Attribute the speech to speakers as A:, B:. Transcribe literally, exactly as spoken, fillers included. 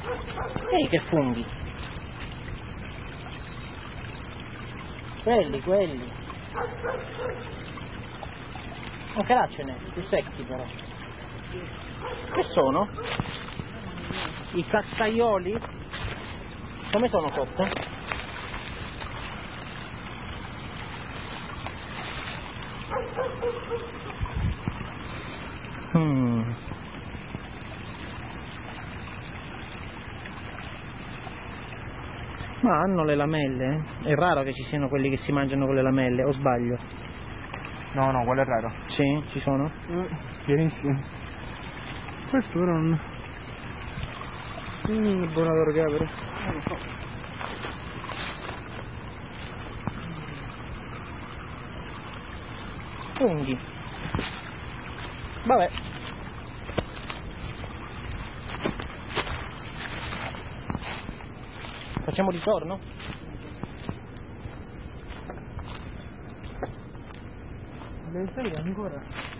A: Ehi, che funghi! Quelli, quelli! Anche là ce n'è, più secchi però. Che sono? I cazzaioli? Come sono sotto? Hmm. Ma hanno le lamelle? È raro che ci siano quelli che si mangiano con le lamelle, o sbaglio?
B: No, no, quello è raro.
A: Sì, ci sono?
B: Eh, pienissimo. Questo però non... Mmm, buona targa però. Non lo so.
A: Funghi. Vabbè. Facciamo ritorno?
B: Deve salire ancora.